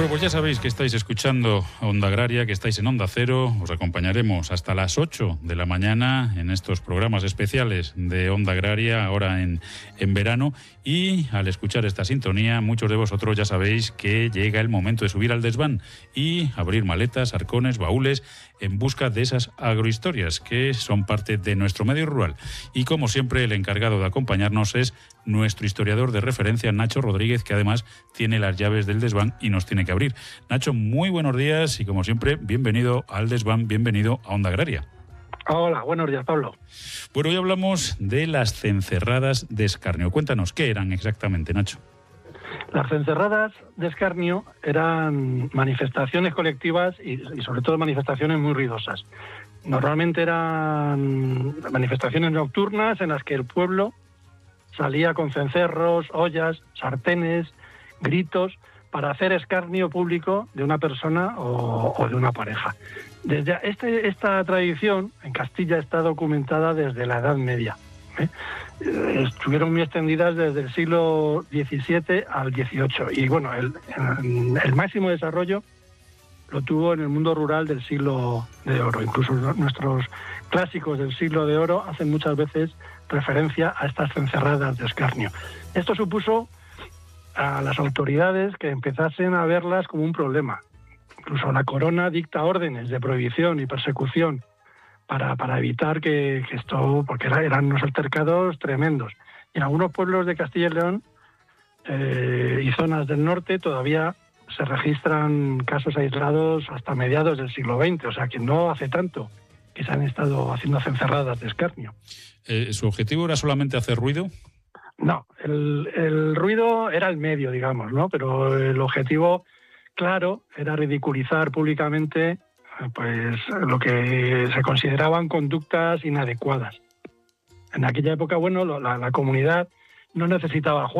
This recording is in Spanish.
Bueno, pues ya sabéis que estáis escuchando Onda Agraria, que estáis en Onda Cero. Os acompañaremos hasta las 8 de la mañana en estos programas especiales de Onda Agraria, ahora en verano. Y al escuchar esta sintonía, muchos de vosotros ya sabéis que llega el momento de subir al desván y abrir maletas, arcones, baúles, en busca de esas agrohistorias que son parte de nuestro medio rural. Y como siempre, el encargado de acompañarnos es nuestro historiador de referencia, Nacho Rodríguez, que además tiene las llaves del desván y nos tiene que abrir. Nacho, muy buenos días y como siempre, bienvenido al desván, bienvenido a Onda Agraria. Hola, buenos días, Pablo. Bueno, hoy hablamos de las cencerradas de escarnio. Cuéntanos, ¿qué eran exactamente, Nacho? Las cencerradas de escarnio eran manifestaciones colectivas y sobre todo manifestaciones muy ruidosas. Normalmente eran manifestaciones nocturnas en las que el pueblo salía con cencerros, ollas, sartenes, gritos, para hacer escarnio público de una persona o de una pareja. Esta tradición en Castilla está documentada desde la Edad Media. Estuvieron muy extendidas desde el siglo XVII al XVIII. Y bueno, el máximo desarrollo lo tuvo en el mundo rural del siglo de oro. Incluso nuestros clásicos del siglo de oro hacen muchas veces referencia a estas cencerradas de escarnio. Esto supuso a las autoridades que empezasen a verlas como un problema. Incluso la corona dicta órdenes de prohibición y persecución para evitar que esto, porque eran unos altercados tremendos. Y en algunos pueblos de Castilla y León y zonas del norte todavía se registran casos aislados hasta mediados del siglo XX, o sea que no hace tanto que se han estado haciendo cencerradas de escarnio. ¿Su objetivo era solamente hacer ruido? No, el ruido era el medio, digamos, ¿no? Pero el objetivo, claro, era ridiculizar públicamente pues lo que se consideraban conductas inadecuadas. En aquella época, bueno, la comunidad no necesitaba jueces.